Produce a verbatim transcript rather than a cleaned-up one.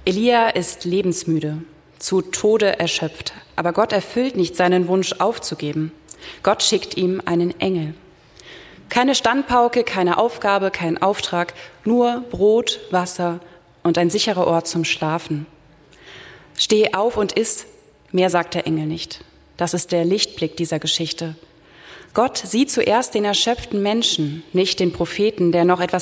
Elia ist lebensmüde, zu Tode erschöpft, aber Gott erfüllt nicht seinen Wunsch aufzugeben. Gott schickt ihm einen Engel. Keine Standpauke, keine Aufgabe, kein Auftrag, nur Brot, Wasser und ein sicherer Ort zum Schlafen. Steh auf und iss, mehr sagt der Engel nicht. Das ist der Lichtblick dieser Geschichte. Gott sieht zuerst den erschöpften Menschen, nicht den Propheten, der noch etwas